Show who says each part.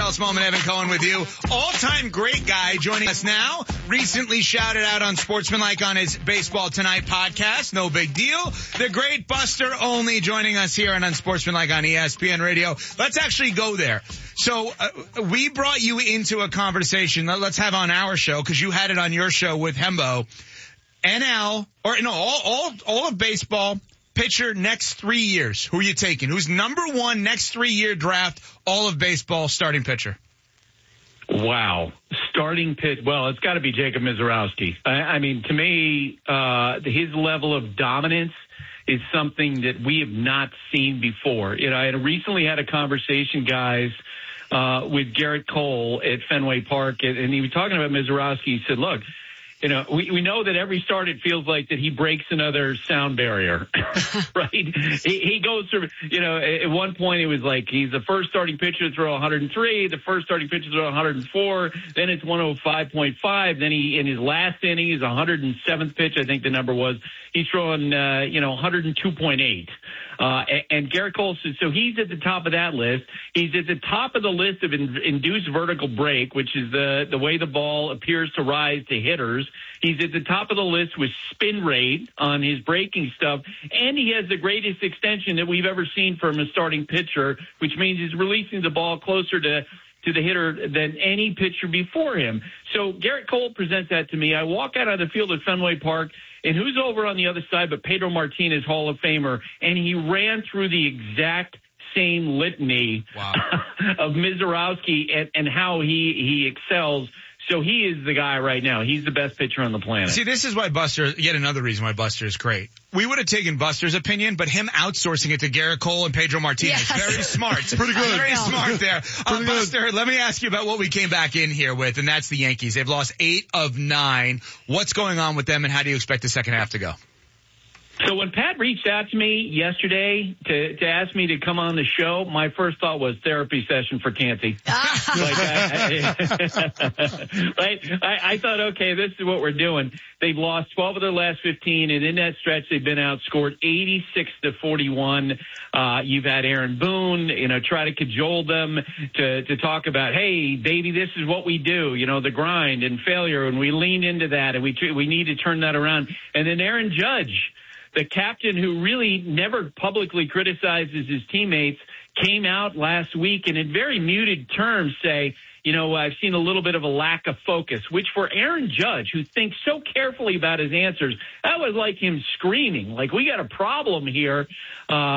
Speaker 1: Dallas Moment, Evan Cohen with you. All-time great guy joining us now. Recently shouted out on Sportsmanlike on his Baseball Tonight podcast. No big deal. The great Buster Olney joining us here on Unsportsmanlike on ESPN Radio. Let's actually go there. So we brought you into a conversation that let's have on our show because you had it on your show with Hembo. All of baseball. Pitcher next 3 years. Who are you taking? Who's number one next 3-year draft, all of baseball starting pitcher?
Speaker 2: Wow. Starting pitch. Well, it's got to be Jacob Misiorowski. I mean, to me, his level of dominance is something that we have not seen before. You know, I had recently had a conversation, guys, with Garrett Cole at Fenway Park, and he was talking about Misiorowski. He said, look, you know, we know that every start it feels like that he breaks another sound barrier, right? He goes through, you know, at one point it was like he's the first starting pitcher to throw 103, the first starting pitcher to throw 104, then it's 105.5, then he, in his last inning, is 107th pitch, I think the number was, he's throwing, 102.8. And Garrett Cole says, so he's at the top of that list. He's at the top of the list of induced vertical break, which is the way the ball appears to rise to hitters. He's at the top of the list with spin rate on his breaking stuff, and he has the greatest extension that we've ever seen from a starting pitcher, which means he's releasing the ball closer to the hitter than any pitcher before him. So Garrett Cole presents that to me. I walk out of the field at Fenway Park, and who's over on the other side but Pedro Martinez, Hall of Famer, and he ran through the exact same litany of Misiorowski and how he excels. So he is the guy right now. He's the best pitcher on the planet.
Speaker 1: See, this is why yet another reason why Buster is great. We would have taken Buster's opinion, but him outsourcing it to Garrett Cole and Pedro Martinez. Yes. Very smart.
Speaker 3: Pretty good.
Speaker 1: Very smart there. Buster, let me ask you about what we came back in here with, and that's the Yankees. They've lost 8 of 9. What's going on with them, and how do you expect the second half to go?
Speaker 2: So when Pat reached out to me yesterday to ask me to come on the show, my first thought was therapy session for Canty. I thought, okay, this is what we're doing. They've lost 12 of their last 15, and in that stretch, they've been outscored 86-41. You've had Aaron Boone, try to cajole them to talk about, hey, baby, this is what we do, the grind and failure, and we lean into that, and we need to turn that around. And then Aaron Judge, the captain who really never publicly criticizes his teammates, came out last week and in very muted terms say, I've seen a little bit of a lack of focus, which for Aaron Judge, who thinks so carefully about his answers, that was like him screaming, like, we got a problem here.